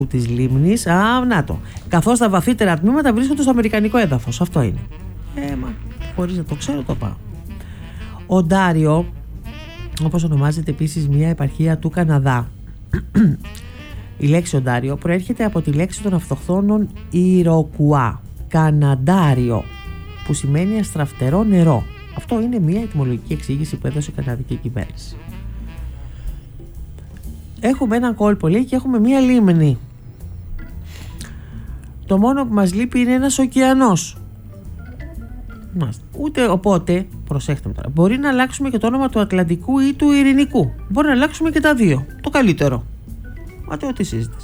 της λίμνης, καθώς τα βαθύτερα τμήματα βρίσκονται στο αμερικανικό έδαφος. Αυτό είναι. Μα χωρίς να το ξέρω το πάω. Οντάριο, όπως ονομάζεται επίσης μια επαρχία του Καναδά. Η λέξη Οντάριο προέρχεται από τη λέξη των αυτοχθόνων Ιροκουά, Καναντάριο, που σημαίνει αστραφτερό νερό. Αυτό είναι μια ετυμολογική εξήγηση που έδωσε η καναδική κυβέρνηση. Έχουμε έναν κόλπο, λέει, και έχουμε μια λίμνη. Το μόνο που μας λείπει είναι ένας ωκεανός. Ούτε οπότε, προσέχτε τώρα, μπορεί να αλλάξουμε και το όνομα του Ατλαντικού ή του Ειρηνικού. Μπορεί να αλλάξουμε και τα δύο. Το καλύτερο. Ό,τι συζήτηση.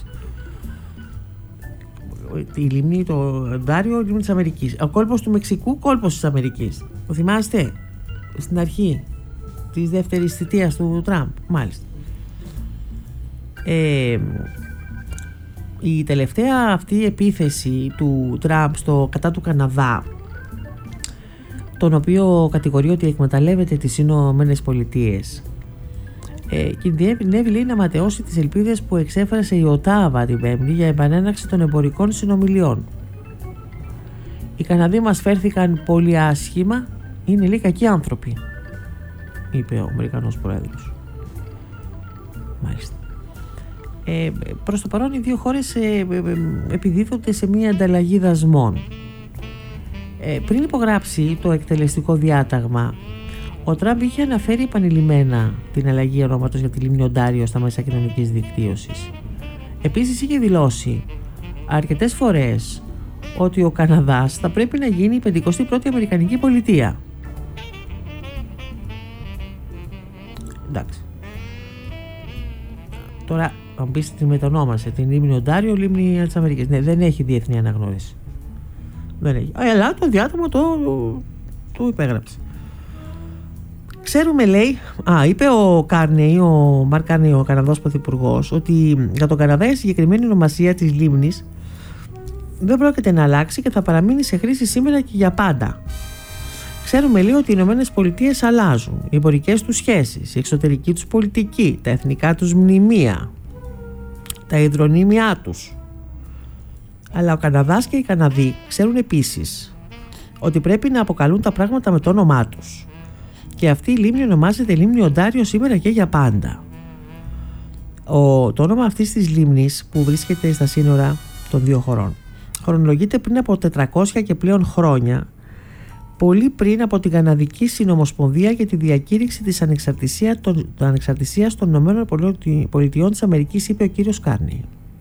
Η λίμνη, το Οντάριο, η λίμνη της Αμερικής. Ο κόλπος του Μεξικού, κόλπος της Αμερικής. Το θυμάστε στην αρχή της δεύτερης θητείας του Τραμπ, μάλιστα. Η τελευταία αυτή επίθεση του Τραμπ κατά του Καναδά, τον οποίο κατηγορεί ότι εκμεταλλεύεται τις Ηνωμένες Πολιτείες, κινδυνεύει, λέει, να ματαιώσει τις ελπίδες που εξέφρασε η Οτάβα την Πέμπτη για επανέναρξη των εμπορικών συνομιλιών. Οι Καναδοί μας φέρθηκαν πολύ άσχημα, είναι, λέει, κακοί άνθρωποι, είπε ο Αμερικανός Πρόεδρος. Μάλιστα. Προς το παρόν οι δύο χώρες επιδίδονται σε μια ανταλλαγή δασμών. Πριν υπογράψει το εκτελεστικό διάταγμα, ο Τραμπ είχε αναφέρει επανειλημμένα την αλλαγή ονόματος για τη λίμνη Οντάριο στα μέσα κοινωνικής δικτύωσης. Επίσης είχε δηλώσει αρκετές φορές ότι ο Καναδάς θα πρέπει να γίνει η 51η Αμερικανική πολιτεία. Εντάξει. Τώρα, αν πεις τη μετονόμασε την λίμνη Οντάριο, λίμνη της Αμερικής. Ναι, δεν έχει διεθνή αναγνώριση. Δεν έχει. Αλλά το διάταγμα το υπέγραψε. Ξέρουμε, λέει, είπε ο Μαρκ Κάρνεϊ, ο Καναδός Πρωθυπουργός, ότι για τον Καναδά η συγκεκριμένη ονομασία της λίμνης δεν πρόκειται να αλλάξει και θα παραμείνει σε χρήση σήμερα και για πάντα. Ξέρουμε, λέει, ότι οι Ηνωμένες Πολιτείες αλλάζουν, οι εμπορικές τους σχέσεις, η εξωτερική τους πολιτική, τα εθνικά τους μνημεία, τα ιδρονήμια τους. Αλλά ο Καναδάς και οι Καναδοί ξέρουν επίσης ότι πρέπει να αποκαλούν τα πράγματα με το όνομά τους. Και αυτή η λίμνη ονομάζεται λίμνη Οντάριο σήμερα και για πάντα. Το όνομα αυτής της λίμνης, που βρίσκεται στα σύνορα των δύο χωρών, χρονολογείται πριν από 400 και πλέον χρόνια, πολύ πριν από την Καναδική Συνομοσπονδία για τη διακήρυξη της ανεξαρτησίας των Ηνωμένων Πολιτειών της Αμερικής, είπε ο κύριος Κάρνεϊ.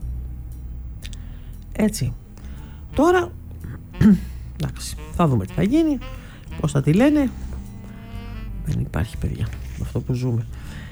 Έτσι. Τώρα, εντάξει, θα δούμε τι θα γίνει, πώς θα τη λένε. Δεν υπάρχει, παιδιά, αυτό που ζούμε.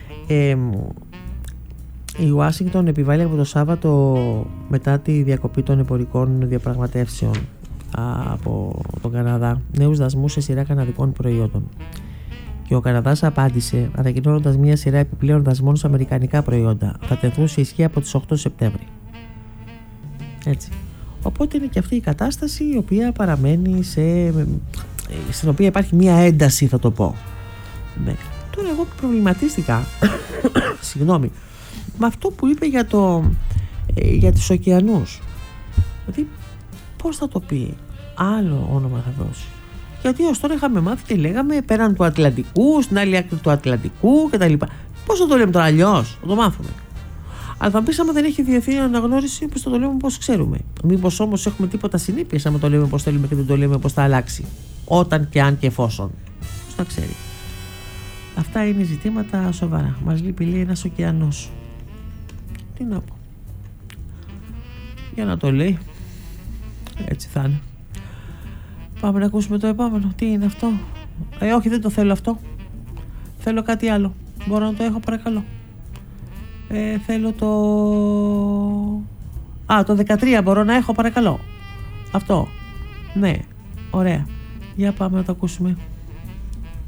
Η Ουάσιγκτον επιβάλλει από το Σάββατο, μετά τη διακοπή των εμπορικών διαπραγματεύσεων από τον Καναδά, νέους δασμούς σε σειρά καναδικών προϊόντων. Και ο Καναδάς απάντησε ανακοινώνοντας μια σειρά επιπλέον δασμών σε αμερικανικά προϊόντα. Θα τεθούν σε ισχύ από τις 8 Σεπτέμβρη. Έτσι. Οπότε είναι και αυτή η κατάσταση η οποία παραμένει στην οποία υπάρχει μια ένταση, θα το πω. Ναι. Τώρα εγώ προβληματίστηκα συγγνώμη, με αυτό που είπε για τους ωκεανούς. Δηλαδή πώς θα το πει, άλλο όνομα θα δώσει. Γιατί ως τώρα είχαμε μάθει και λέγαμε πέραν του Ατλαντικού, στην άλλη άκρη του Ατλαντικού κτλ. Πώς θα το λέμε τώρα αλλιώς, θα το μάθουμε. Αλλά θα πεις, άμα δεν έχει διεθνή αναγνώριση, πώς θα το λέμε πώς ξέρουμε. Μήπως όμως έχουμε τίποτα συνήθειες, άμα το λέμε πώς θέλουμε και δεν το λέμε πώς θα αλλάξει. Όταν και αν και εφόσον. Πώς θα ξέρει. Αυτά είναι ζητήματα σοβαρά. Μας λείπει, λέει, ένας ωκεανός. Τι να πω. Για να το λέει. Έτσι θα είναι. Πάμε να ακούσουμε το επόμενο. Τι είναι αυτό? Όχι, δεν το θέλω αυτό. Θέλω κάτι άλλο. Μπορώ να το έχω, παρακαλώ? Θέλω το 13 μπορώ να έχω, παρακαλώ? Αυτό. Ναι, ωραία. Για πάμε να το ακούσουμε.